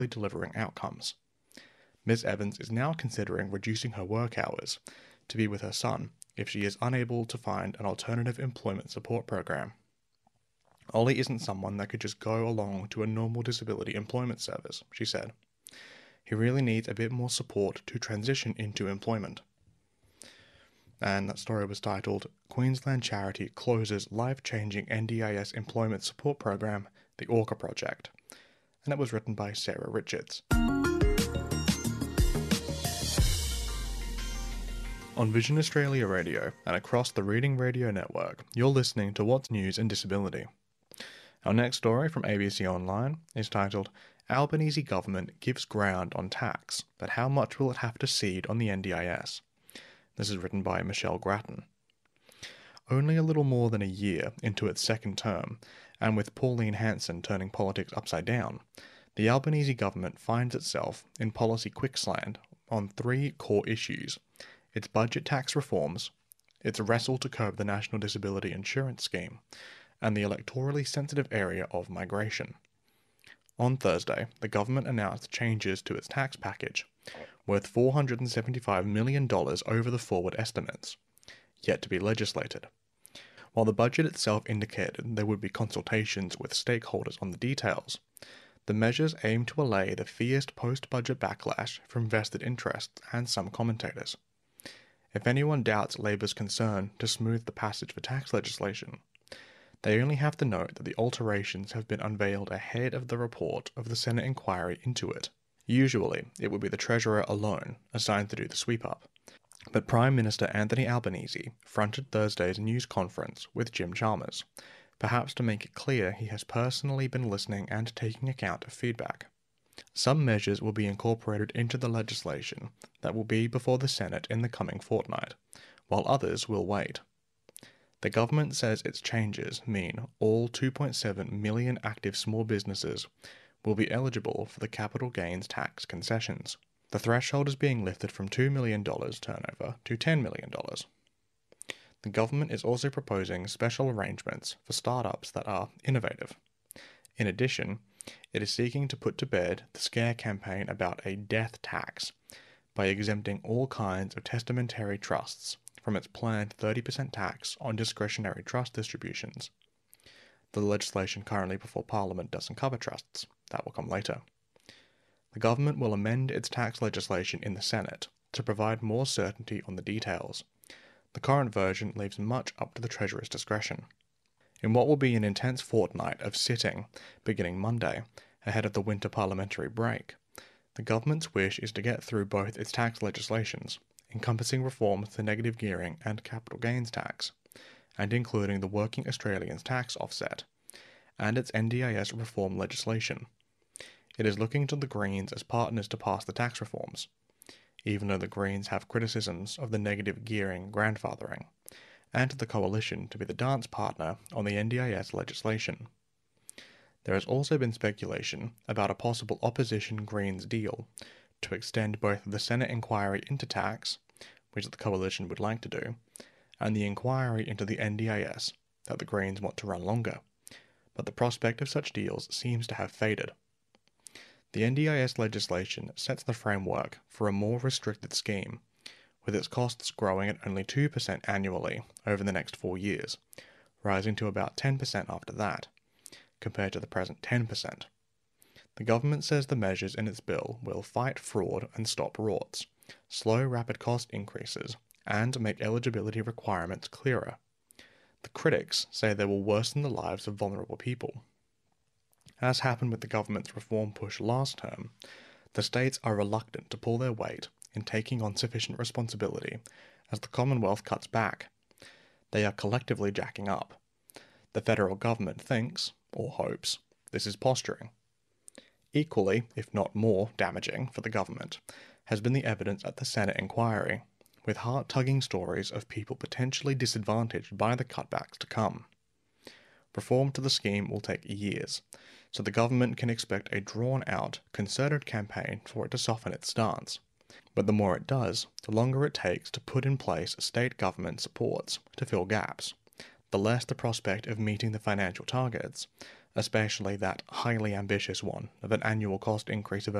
delivering outcomes. Ms. Evans is now considering reducing her work hours to be with her son if she is unable to find an alternative employment support program. Ollie isn't someone that could just go along to a normal disability employment service, she said. He really needs a bit more support to transition into employment. And that story was titled, Queensland Charity Closes Life-Changing NDIS Employment Support Program, the Orca Project. And it was written by Sarah Richards. On Vision Australia Radio and across the Reading Radio Network, you're listening to What's News in Disability. Our next story from ABC Online is titled, Albanese Government Gives Ground on Tax, but how much will it have to cede on the NDIS? This is written by Michelle Grattan. Only a little more than a year into its second term, and with Pauline Hanson turning politics upside down, the Albanese government finds itself in policy quicksand on three core issues: its budget tax reforms, its wrestle to curb the National Disability Insurance Scheme, and the electorally sensitive area of migration. On Thursday, the government announced changes to its tax package, worth $475 million over the forward estimates, yet to be legislated. While the budget itself indicated there would be consultations with stakeholders on the details, the measures aim to allay the fierce post-budget backlash from vested interests and some commentators. If anyone doubts Labor's concern to smooth the passage for tax legislation, they only have to note that the alterations have been unveiled ahead of the report of the Senate inquiry into it. Usually, it would be the Treasurer alone assigned to do the sweep-up, but Prime Minister Anthony Albanese fronted Thursday's news conference with Jim Chalmers, perhaps to make it clear he has personally been listening and taking account of feedback. Some measures will be incorporated into the legislation that will be before the Senate in the coming fortnight, while others will wait. The government says its changes mean all 2.7 million active small businesses will be eligible for the capital gains tax concessions. The threshold is being lifted from $2 million turnover to $10 million. The government is also proposing special arrangements for startups that are innovative. In addition, it is seeking to put to bed the scare campaign about a death tax by exempting all kinds of testamentary trusts from its planned 30% tax on discretionary trust distributions. The legislation currently before Parliament doesn't cover trusts. That will come later. The government will amend its tax legislation in the Senate to provide more certainty on the details. The current version leaves much up to the Treasurer's discretion. In what will be an intense fortnight of sitting beginning Monday, ahead of the winter parliamentary break, the government's wish is to get through both its tax legislations, encompassing reforms to negative gearing and capital gains tax, and including the Working Australians tax offset, and its NDIS reform legislation. It is looking to the Greens as partners to pass the tax reforms, even though the Greens have criticisms of the negative gearing grandfathering, and to the Coalition to be the dance partner on the NDIS legislation. There has also been speculation about a possible opposition Greens deal to extend both the Senate inquiry into tax, which the Coalition would like to do, and the inquiry into the NDIS that the Greens want to run longer, but the prospect of such deals seems to have faded. The NDIS legislation sets the framework for a more restricted scheme, with its costs growing at only 2% annually over the next 4 years, rising to about 10% after that, compared to the present 10%. The government says the measures in its bill will fight fraud and stop rorts, slow rapid cost increases, and make eligibility requirements clearer. The critics say they will worsen the lives of vulnerable people. As happened with the government's reform push last term, the states are reluctant to pull their weight in taking on sufficient responsibility as the Commonwealth cuts back. They are collectively jacking up. The federal government thinks, or hopes, this is posturing. Equally, if not more damaging for the government, has been the evidence at the Senate inquiry, with heart-tugging stories of people potentially disadvantaged by the cutbacks to come. Reform to the scheme will take years, so the government can expect a drawn-out, concerted campaign for it to soften its stance. But the more it does, the longer it takes to put in place state government supports to fill gaps, the less the prospect of meeting the financial targets especially that highly ambitious one of an annual cost increase of